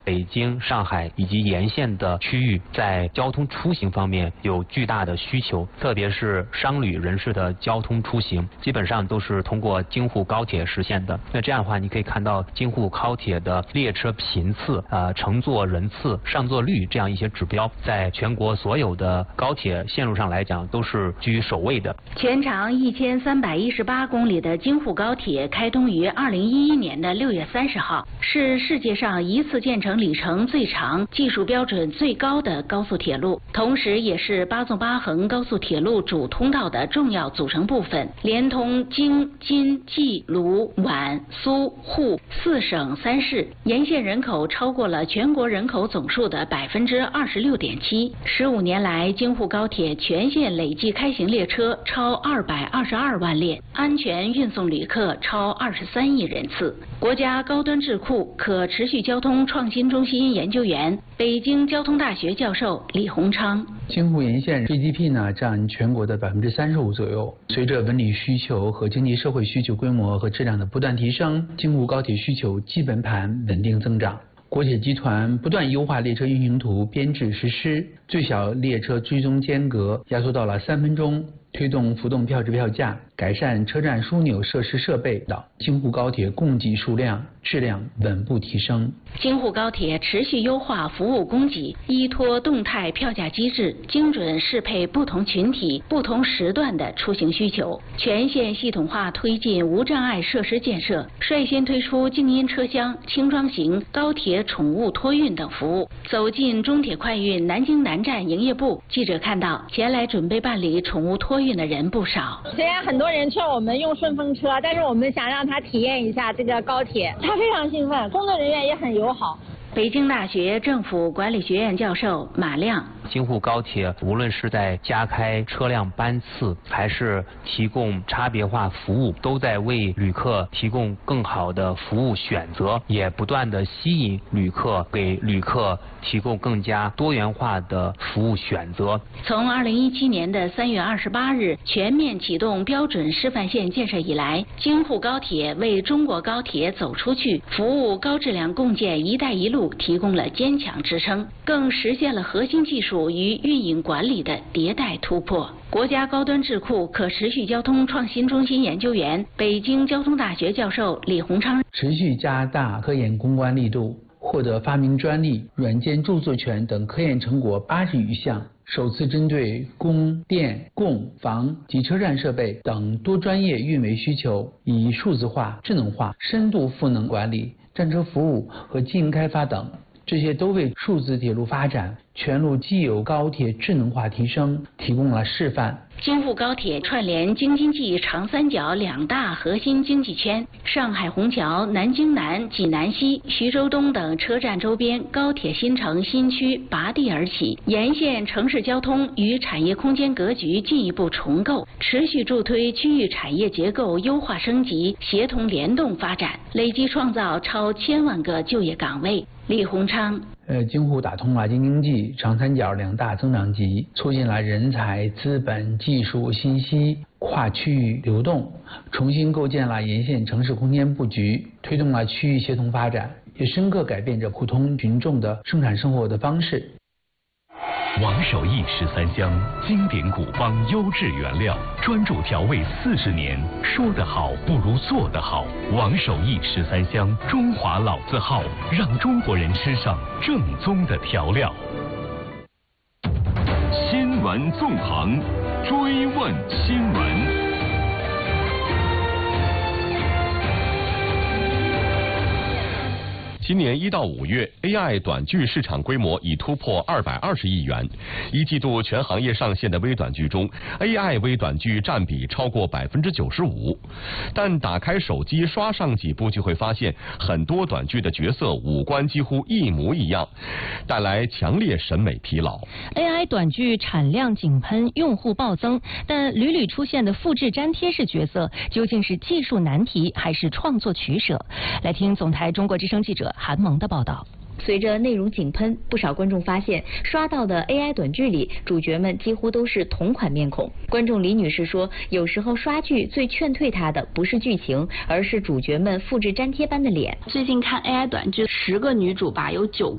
北京、上海以及沿线的区域在交通出行方面有巨大的需求，特别是商旅人士的交通出行，基本上都是通过京沪高铁实现的。那这样的话，你可以看到京沪高铁的列车频次、乘坐人次、上座率这样一些指标，在全国所有的高铁线路上来讲都是居首位的。 全长1318公里的京沪高铁开通于2011年的6月30号，是世界上一次建成里程最长、技术标准最高的高速铁路，同时也是8纵8横高速铁路主通道的重要组成部分，连通京、津、冀、鲁、皖、苏、沪4省3市，沿线人口超过了全国人口总数的26.7%。15年来，京沪高铁全线累计开行列车超222万列，安全运送旅客超23亿人次。国家高端智库可持续交通创新中心研究员、北京交通大学教授李鸿昌： 京沪沿线 GDP 呢占全国的35%左右。随着文旅需求和经济社会需求规模和质量的不断提升，京沪高铁需求基本盘稳定增长。国铁集团不断优化列车运行图编制实施，最小列车追踪间隔压缩到了3分钟，推动浮动票制票价，改善车站枢纽设施设备等，京沪高铁供给数量、质量稳步提升。 京沪高铁持续优化服务供给，依托动态票价机制，精准适配不同群体、不同时段的出行需求，全线系统化推进无障碍设施建设，率先推出静音车厢、轻装型高铁宠物托运等服务。走进中铁快运南京南站营业部，记者看到前来准备办理宠物托运的人不少。 虽然很多人劝我们用顺风车，但是我们想让他体验一下这个高铁，他非常兴奋，工作人员也很友好。 北京大学政府管理学院教授马亮： 京沪高铁无论是在加开车辆班次，还是提供差别化服务，都在为旅客提供更好的服务选择，也不断的吸引旅客，给旅客提供更加多元化的服务选择。 从2017年的3月28日全面启动标准示范线建设以来，京沪高铁为中国高铁走出去、服务高质量共建“一带一路”提供了坚强支撑，更实现了核心技术与运营管理的迭代突破。国家高端智库可持续交通创新中心研究员、北京交通大学教授李鸿昌： 持续加大科研攻关力度，获得发明专利、软件著作权等科研成果80余项，首次针对供电、供房及车站设备等多专业运维需求，以数字化、智能化、深度赋能管理、站车服务和经营开发等，这些都为数字铁路发展、全路既有高铁智能化提升提供了示范。 京沪高铁串联京津冀长三角2大核心经济圈，上海虹桥、南京南、济南西、徐州东等车站周边高铁新城新区拔地而起，沿线城市交通与产业空间格局进一步重构，持续助推区域产业结构优化升级、协同联动发展，累计创造超1000万个就业岗位。李鸿昌： 京沪打通了京津冀长三角2大增长极，促进了人才、资本、技术、信息跨区域流动，重新构建了沿线城市空间布局，推动了区域协同发展，也深刻改变着普通群众的生产生活的方式。 王守义13香，经典古方，优质原料，专注调味40年。说得好不如做得好。王守义13香，中华老字号，让中国人吃上正宗的调料。新闻纵横，追问新闻。今年1到5月 ，AI 短剧市场规模已突破220亿元。一季度全行业上线的微短剧中 ，AI 微短剧占比超过95%。但打开手机刷上几部，就会发现很多短剧的角色五官几乎一模一样，带来强烈审美疲劳。 AI 短剧产量井喷，用户暴增，但屡屡出现的复制粘贴式角色，究竟是技术难题还是创作取舍？来听总台中国之声记者韩萌的报道。 随着内容井喷，不少观众发现刷到的 AI 短剧里，主角们几乎都是同款面孔。观众李女士说，有时候刷剧最劝退她的不是剧情，而是主角们复制粘贴般的脸。 最近看 AI 短剧，10个女主吧，有9